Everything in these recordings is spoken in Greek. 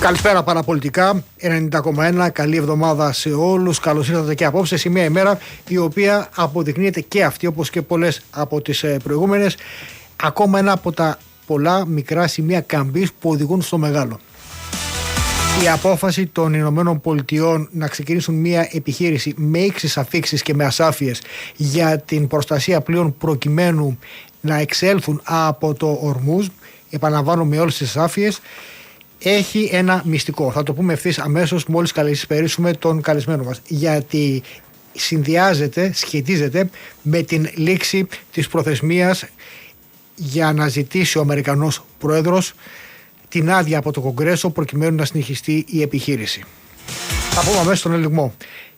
Καλησπέρα παραπολιτικά, 90,1, καλή εβδομάδα σε όλους. Καλώς ήρθατε και απόψε σε μια ημέρα η οποία αποδεικνύεται και αυτή, όπως και πολλές από τις προηγούμενες, ακόμα ένα από τα πολλά μικρά σημεία καμπής που οδηγούν στο μεγάλο. Η απόφαση των Ηνωμένων Πολιτειών να ξεκινήσουν μια επιχείρηση με ήξεις αφίξεις και με ασάφειες για την προστασία πλοίων προκειμένου να εξέλθουν από το Ορμούζ, επαναλαμβάνω με όλες τις ασάφειες, έχει ένα μυστικό. Θα το πούμε ευθύς αμέσως μόλις καλησπερίσουμε τον καλεσμένο μας. Γιατί σχετίζεται με την λήξη της προθεσμίας για να ζητήσει ο Αμερικανός Πρόεδρος την άδεια από το Κογκρέσο προκειμένου να συνεχιστεί η επιχείρηση. Θα πούμε αμέσως τον ελιγμό.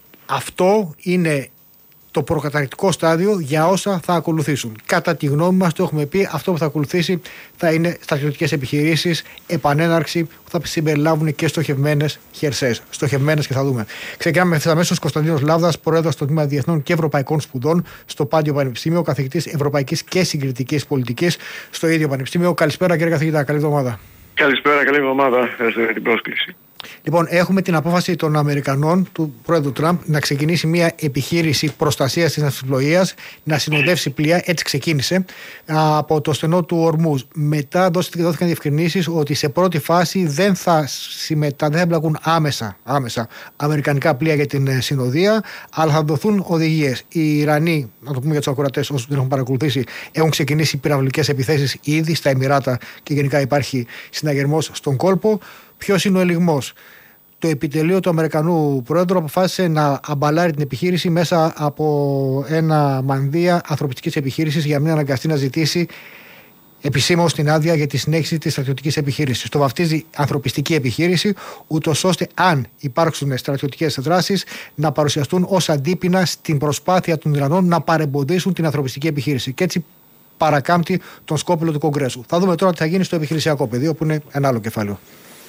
Αυτό είναι το προκαταρκτικό στάδιο για όσα θα ακολουθήσουν. Κατά τη γνώμη μας, το έχουμε πει, αυτό που θα ακολουθήσει θα είναι στρατιωτικές επιχειρήσεις, επανέναρξη που θα συμπεριλάβουν και στοχευμένες χερσαίες. Στοχευμένες και θα δούμε. Ξεκινάμε αμέσως. Κωνσταντίνος Λάβδας, πρόεδρος στο Τμήμα Διεθνών και Ευρωπαϊκών Σπουδών στο Πάντιο Πανεπιστήμιο, καθηγητής Ευρωπαϊκής και Συγκριτικής Πολιτικής στο ίδιο Πανεπιστήμιο. Καλησπέρα, κύριε καθηγητά. Καλή εβδομάδα. Καλησπέρα, καλή εβδομάδα. Ευχαριστώ για την πρόσκληση. Λοιπόν, έχουμε την απόφαση των Αμερικανών, του πρόεδρου Τραμπ, να ξεκινήσει μια επιχείρηση προστασίας της ναυσιπλοείας, να συνοδεύσει πλοία, έτσι ξεκίνησε, από το στενό του Ορμούζ. Μετά δόθηκαν διευκρινήσεις ότι σε πρώτη φάση δεν θα εμπλακούν άμεσα αμερικανικά πλοία για την συνοδεία, αλλά θα δοθούν οδηγίες. Οι Ιρανοί, να το πούμε για τους ακροατές όσους δεν έχουν παρακολουθήσει, έχουν ξεκινήσει πυραυλικές επιθέσεις ήδη στα Εμιράτα και γενικά υπάρχει συναγερμός στον κόλπο. Ποιος είναι ο ελιγμός? Το επιτελείο του Αμερικανού Πρόεδρου αποφάσισε να αμπαλάρει την επιχείρηση μέσα από ένα μανδύα ανθρωπιστικής επιχείρησης για να μην αναγκαστεί να ζητήσει επισήμως την άδεια για τη συνέχιση της στρατιωτικής επιχείρησης. Το βαφτίζει ανθρωπιστική επιχείρηση, ούτως ώστε αν υπάρξουν στρατιωτικές δράσεις να παρουσιαστούν ως αντίπεινα στην προσπάθεια των Ιρανών να παρεμποδίσουν την ανθρωπιστική επιχείρηση. Και έτσι παρακάμπτει τον σκόπελο του Κογκρέσου. Θα δούμε τώρα τι θα γίνει στο επιχειρησιακό πεδίο, που είναι ένα άλλο κεφάλαιο.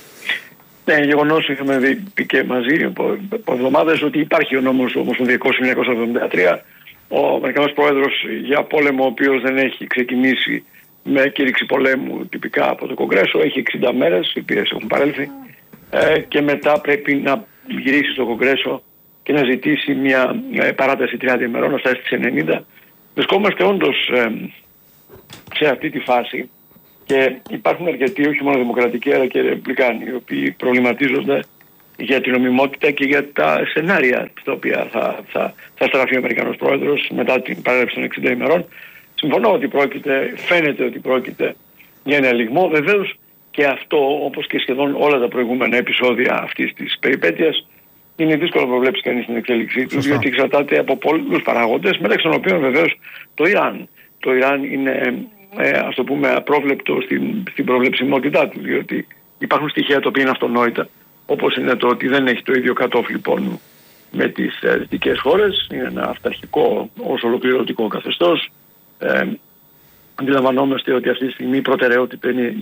Ναι, γεγονός, είχαμε δει και μαζί από εβδομάδες ότι υπάρχει ο νόμος Ομοσπονδιακός 1973, ο Αμερικανός Πρόεδρος για πόλεμο ο οποίος δεν έχει ξεκινήσει με κήρυξη πολέμου τυπικά από το Κογκρέσο, έχει 60 μέρες, οι οποίες έχουν παρέλθει, και μετά πρέπει να γυρίσει στο Κογκρέσο και να ζητήσει μια παράταση 30 ημερών, να φτάσει στις 90. Βρισκόμαστε όντως σε αυτή τη φάση. Και υπάρχουν αρκετοί, όχι μόνο δημοκρατικοί αλλά και ρεπουμπλικάνοι, οι οποίοι προβληματίζονται για την νομιμότητα και για τα σενάρια στα οποία θα στραφεί ο Αμερικανός Πρόεδρος μετά την παρέλευση των 60 ημερών. Συμφωνώ ότι φαίνεται ότι πρόκειται για ένα ελιγμό. Βεβαίως και αυτό, όπως και σχεδόν όλα τα προηγούμενα επεισόδια αυτής της περιπέτειας, είναι δύσκολο να προβλέψει κανείς την εξέλιξή του, διότι εξαρτάται από πολλούς παράγοντες, μεταξύ των οποίων βεβαίως το Ιράν. Το Ιράν είναι, ας το πούμε, απρόβλεπτο στην προβλεψιμότητά του, διότι υπάρχουν στοιχεία τα οποία είναι αυτονόητα, όπως είναι το ότι δεν έχει το ίδιο κατόφλι πόνου με τις δυτικές χώρες, είναι ένα αυταρχικό ως ολοκληρωτικό καθεστώς. Αντιλαμβανόμαστε ότι αυτή τη στιγμή η προτεραιότητα είναι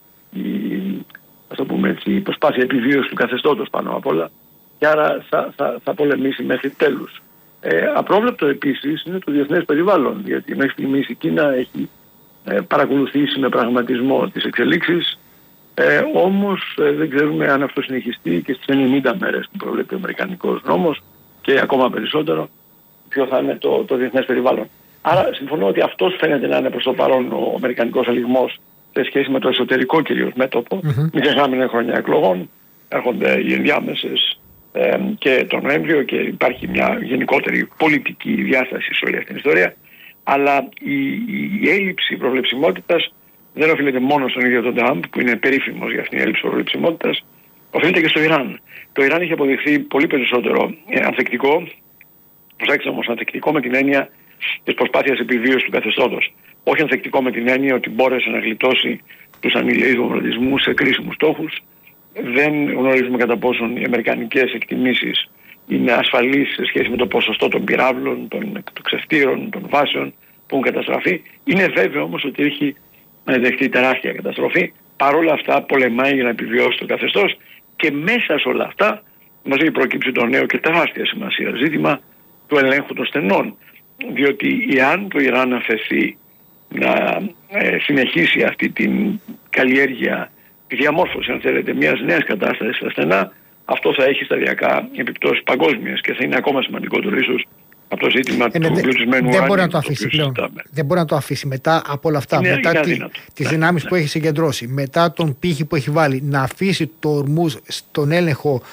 η προσπάθεια επιβίωσης του καθεστώτος πάνω απ' όλα, και άρα θα πολεμήσει μέχρι τέλους. Απρόβλεπτο επίσης είναι το διεθνές περιβάλλον, γιατί μέχρι στιγμής η Κίνα έχει παρακολουθήσει με πραγματισμό τις εξελίξεις, όμως δεν ξέρουμε αν αυτό συνεχιστεί και στις 90 μέρες που προβλέπει ο Αμερικανικός νόμος, και ακόμα περισσότερο ποιο θα είναι το διεθνές περιβάλλον. Άρα συμφωνώ ότι αυτός φαίνεται να είναι προς το παρόν ο αμερικανικός ελιγμός σε σχέση με το εσωτερικό κυρίως μέτωπο. Μην ξεχνάμε, είναι χρόνια εκλογών, έρχονται οι ενδιάμεσες και τον Νοέμβριο και υπάρχει μια γενικότερη πολιτική διάσταση σε όλη αυτή την ιστορία. Αλλά η έλλειψη προβλεψιμότητας δεν οφείλεται μόνο στον ίδιο τον Τραμπ, που είναι περίφημος για αυτήν την έλλειψη προβλεψιμότητας, οφείλεται και στο Ιράν. Το Ιράν έχει αποδειχθεί πολύ περισσότερο ανθεκτικό, προσέξτε όμως, ανθεκτικό με την έννοια της προσπάθειας επιβίωσης του καθεστώτος. Όχι ανθεκτικό με την έννοια ότι μπόρεσε να γλιτώσει τους ανηλαίους βομβαρδισμούς σε κρίσιμους στόχους. Δεν γνωρίζουμε κατά πόσον οι αμερικανικές εκτιμήσεις είναι ασφαλείς σε σχέση με το ποσοστό των πυράβλων, των ξεφτύρων, των βάσεων που έχουν καταστραφεί. Είναι βέβαιο όμως ότι έχει δεχτεί τεράστια καταστροφή. Παρ' όλα αυτά πολεμάει για να επιβιώσει το καθεστώς, και μέσα σε όλα αυτά μας έχει προκύψει το νέο και τεράστια σημασία ζήτημα του ελέγχου των στενών. Διότι εάν το Ιράν αφαιθεί να συνεχίσει αυτή την καλλιέργεια διαμόρφωση, αν θέλετε, μιας νέας κατάστασης στα στενά, αυτό θα έχει σταδιακά επιπτώσεις παγκόσμιες και θα είναι ακόμα σημαντικότερο ίσως από το ζήτημα του εμπλουτισμένου ουρανίου. Δεν μπορεί να το αφήσει πλέον. Δεν μπορεί να το αφήσει μετά από όλα αυτά, μετά τις δυνάμεις που έχει συγκεντρώσει, μετά τον πύχη που έχει βάλει, να αφήσει το Ορμούζ στον έλεγχο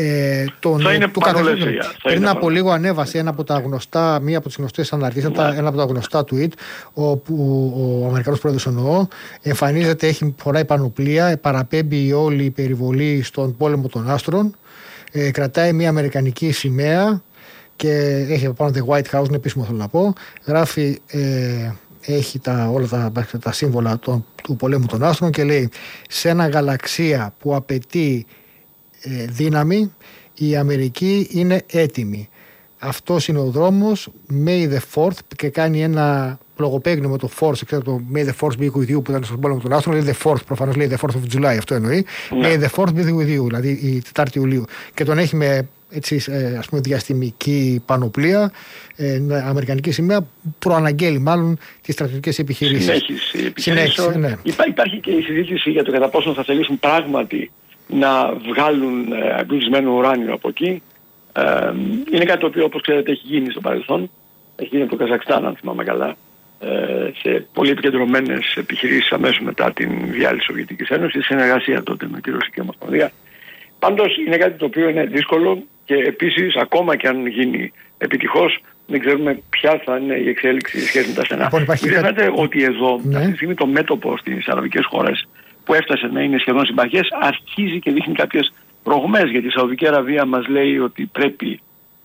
του καθεστώτος. Πριν από λίγο ανέβασε μία από τις γνωστές αναρτήσεις, ένα από τα γνωστά tweet, όπου ο Αμερικανός πρόεδρος εννοώ εμφανίζεται, φοράει πανοπλία, παραπέμπει όλη η περιβολή στον πόλεμο των άστρων, κρατάει μια αμερικανική σημαία και έχει πάνω το White House, είναι επίσημο θέλω να πω, γράφει, έχει όλα τα σύμβολα του πολέμου των άστρων και λέει: σε ένα γαλαξία που απαιτεί δύναμη, η Αμερική είναι έτοιμη. Αυτός είναι ο δρόμος, May the 4th, και κάνει ένα λογοπαίγνιο με το Force, ξέρετε, το May the Force be with you που ήταν στον πόλεμο των άστρων, λέει the 4th, προφανώς λέει the 4th of July, αυτό εννοεί. May the 4th be with you, δηλαδή η 4η Ιουλίου. Και τον έχει με ας πούμε διαστημική πανοπλία, αμερικανική σημαία, προαναγγέλει μάλλον τις στρατιωτικές επιχειρήσεις. Συνέχιση. Ναι. Υπάρχει και η συζήτηση για το κατά πόσο θα θελήσουν πράγματι να βγάλουν εμπλουτισμένο ουράνιο από εκεί. Είναι κάτι το οποίο, όπως ξέρετε, έχει γίνει στο παρελθόν. Έχει γίνει από το Καζακστάν, αν θυμάμαι καλά, σε πολύ επικεντρωμένες επιχειρήσεις αμέσως μετά την διάλυση της Σοβιετικής Ένωσης, συνεργασία τότε με τη Ρωσική Ομοσπονδία. Πάντως είναι κάτι το οποίο είναι δύσκολο και επίσης, ακόμα και αν γίνει επιτυχώς, δεν ξέρουμε ποια θα είναι η εξέλιξη σχέση με τα στενά. Μην ξεχνάτε ότι εδώ, αυτή τη στιγμή, το μέτωπο στις αραβικές χώρες που έφτασε να είναι σχεδόν συμπαγές, αρχίζει και δείχνει κάποιες ρογμές, γιατί η Σαουδική Αραβία μας λέει ότι πρέπει,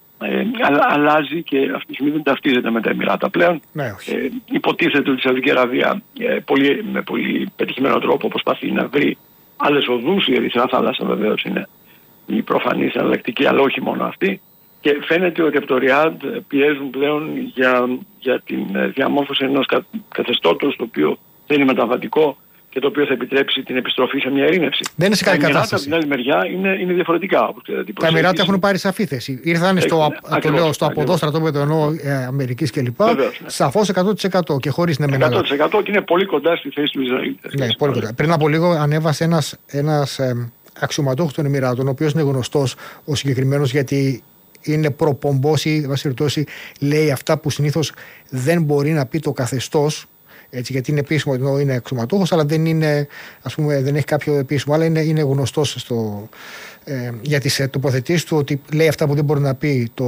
αλλάζει και αυτή τη στιγμή δεν ταυτίζεται με τα Εμιράτα πλέον. Υποτίθεται ότι η Σαουδική Αραβία με πολύ πετυχημένο τρόπο προσπαθεί να βρει άλλες οδούς. Η Ερυθρά Θάλασσα βεβαίως είναι η προφανής εναλλακτική, αλλά όχι μόνο αυτή. Και φαίνεται ότι από το Ριάντ πιέζουν πλέον για την διαμόρφωση ενός καθεστώτος το οποίο θα είναι μεταβατικό και το οποίο θα επιτρέψει την επιστροφή σε μια ειρήνευση. Δεν είναι σε καλή κατάσταση. Από την άλλη μεριά είναι διαφορετικά. Τα Εμιράτα έχουν πάρει σαφή θέση. Ήρθαν στο αποδό στρατόπεδο ενώ Αμερικής κλπ. Σαφώς 100% και χωρίς να είναι 100% και είναι πολύ κοντά στη θέση του Ισραήλ. Ναι, πολύ κοντά. Πριν από λίγο ανέβασε ένας αξιωματούχος των Εμιράτων, ο οποίος είναι γνωστός ο συγκεκριμένος γιατί είναι προπομπός ή λέει αυτά που συνήθως δεν μπορεί να πει το καθεστώς. Έτσι, γιατί είναι επίσημο ότι είναι αξιωματούχος, αλλά δεν είναι, ας πούμε, δεν έχει κάποιο επίσημο, αλλά είναι γνωστός για τις τοποθετήσεις του, ότι λέει αυτά που δεν μπορεί να πει το